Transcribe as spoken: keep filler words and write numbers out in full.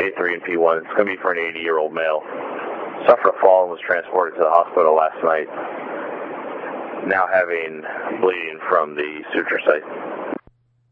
A three and P one. It's going to be for an eighty-year-old male. Suffered a fall and was transported to the hospital last night, now having bleeding from the suture site.